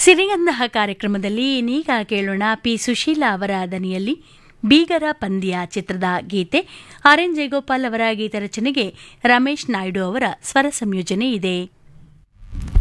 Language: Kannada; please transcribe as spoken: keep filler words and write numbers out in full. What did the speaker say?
ಸಿರಿಗಂಧ ಕಾರ್ಯಕ್ರಮದಲ್ಲಿ ಇನ್ನೀಗ ಕೇಳೋಣ ಪಿ ಸುಶೀಲಾ ಅವರ ದನಿಯಲ್ಲಿ ಬೀಗರ ಪಂದ್ಯ ಚಿತ್ರದ ಗೀತೆ. ಆರ್ ಎನ್ ಜಯಗೋಪಾಲ್ ಅವರ ಗೀತ ರಚನೆಗೆ ರಮೇಶ್ ನಾಯ್ಡು ಅವರ ಸ್ವರ ಸಂಯೋಜನೆ ಇದೆ.